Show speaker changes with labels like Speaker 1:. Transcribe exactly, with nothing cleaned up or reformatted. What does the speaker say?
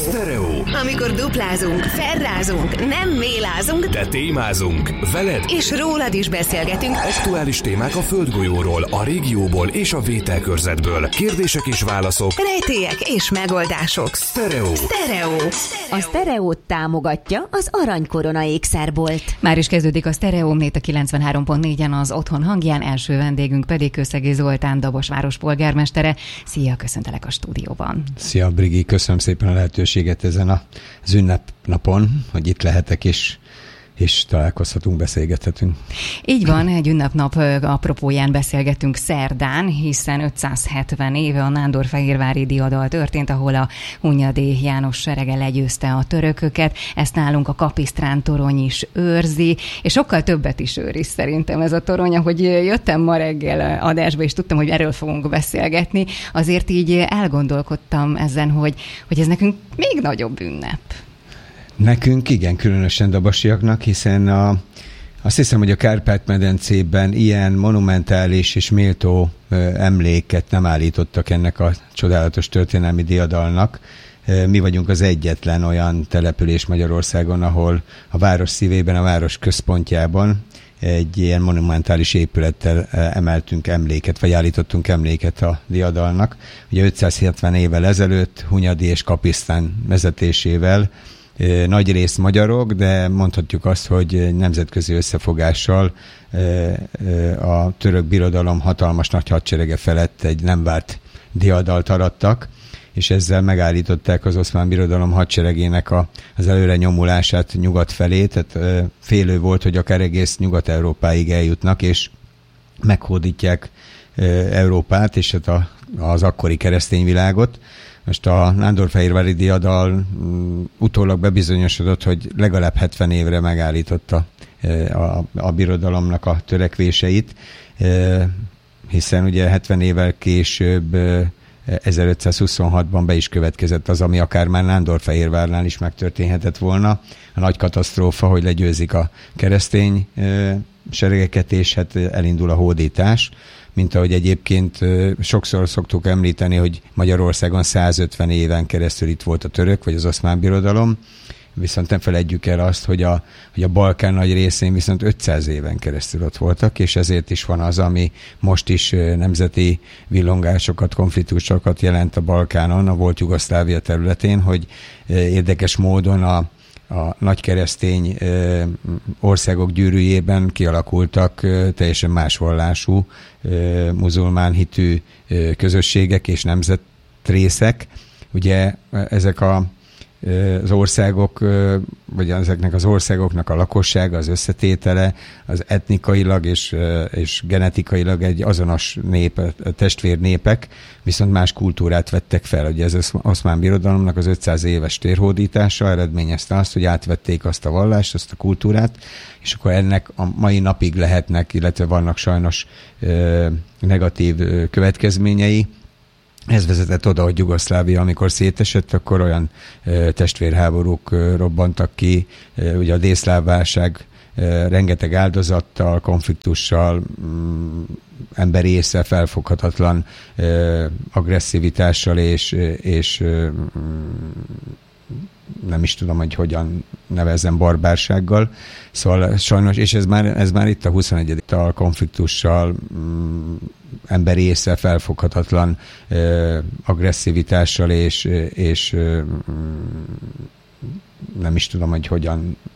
Speaker 1: Sztereó.
Speaker 2: Amikor duplázunk, ferrázunk, nem mélázunk,
Speaker 1: de témázunk. Veled
Speaker 2: és rólad is beszélgetünk.
Speaker 1: Aktuális témák a földgolyóról, a régióból és a vételkörzetből. Kérdések és válaszok.
Speaker 2: Rejtélyek és megoldások.
Speaker 1: Sztereó.
Speaker 2: Sztereó.
Speaker 3: A Sztereót támogatja az Aranykorona ékszerbolt.
Speaker 4: Már is kezdődik a Sztereó, itt a kilencvenhárom pont négyen az Otthon hangján, első vendégünk pedig Kőszegi Zoltán, Dobos várospolgármestere. Szia, köszöntelek a stúdióban.
Speaker 5: Szia, Brigi, köszönöm szépen a lehetőséget ezen az ünnepnapon, hogy itt lehetek, és, és találkozhatunk, beszélgethetünk.
Speaker 4: Így van, egy ünnepnap apropóján beszélgetünk szerdán, hiszen ötszázhetven éve a nándorfehérvári diadal történt, ahol a Hunyadi János serege legyőzte a törököket. Ezt nálunk a Kapisztrán torony is őrzi, és sokkal többet is őriz szerintem ez a torony. Ahogy jöttem ma reggel adásba, és tudtam, hogy erről fogunk beszélgetni, azért így elgondolkodtam ezen, hogy, hogy ez nekünk még nagyobb ünnep.
Speaker 5: Nekünk igen, különösen dobosiaknak, hiszen a, azt hiszem, hogy a Kárpát-medencében ilyen monumentális és méltó ö, emléket nem állítottak ennek a csodálatos történelmi diadalnak. Mi vagyunk az egyetlen olyan település Magyarországon, ahol a város szívében, a város központjában egy ilyen monumentális épülettel emeltünk emléket, vagy állítottunk emléket a diadalnak. Ugye ötszázhetven évvel ezelőtt Hunyadi és Kapisztrán vezetésével nagy rész magyarok, de mondhatjuk azt, hogy nemzetközi összefogással a török birodalom hatalmas nagy hadserege felett egy nem várt diadalt arattak, és ezzel megállították az oszmán birodalom hadseregének a, az előre nyomulását nyugat felé, tehát félő volt, hogy akár egész Nyugat-Európáig eljutnak, és meghódítják Európát, és hát a, az akkori keresztény világot. Most a nándorfehérvári diadal utólag bebizonyosodott, hogy legalább hetven évre megállította a, a birodalomnak a törekvéseit, hiszen ugye hetven évvel később ezerötszázhuszonhatban be is következett az, ami akár már Nándorfehérvárnál is megtörténhetett volna. A nagy katasztrófa, hogy legyőzik a keresztény seregeket, és hát elindul a hódítás. Mint ahogy egyébként sokszor szoktuk említeni, hogy Magyarországon százötven éven keresztül itt volt a török, vagy az oszmán birodalom, viszont nem feledjük el azt, hogy a, hogy a Balkán nagy részén viszont ötszáz éven keresztül ott voltak, és ezért is van az, ami most is nemzeti villongásokat, konfliktusokat jelent a Balkánon, a volt Jugoszlávia területén, hogy érdekes módon a a nagy keresztény ö, országok gyűrűjében kialakultak ö, teljesen más vallású, ö, muzulmán hitű ö, közösségek és nemzetrészek. Ugye ezek a, ö, az országok, ö, vagy ezeknek az országoknak a lakossága, az összetétele, az etnikailag és, ö, és genetikailag egy azonos nép, testvérnépek, viszont más kultúrát vettek fel. Ugye ez az oszmán birodalomnak az ötszáz éves térhódítása eredményezte azt, hogy átvették azt a vallást, azt a kultúrát, és akkor ennek a mai napig lehetnek, illetve vannak sajnos ö, negatív ö, következményei. Ez vezetett oda, hogy Jugoszlávia, amikor szétesett, akkor olyan ö, testvérháborúk ö, robbantak ki, ö, ugye a délszláv válság ö, rengeteg áldozattal, konfliktussal, mm, emberi észre felfoghatatlan ö, agresszivitással és, és ö, nem is tudom, hogy hogyan nevezzem, barbársággal. Szóval sajnos, és ez már, ez már itt a huszonegyedik a konfliktussal, mm, emberi észre felfoghatatlan ö, agresszivitással és, és ö, nem is tudom, hogy hogyan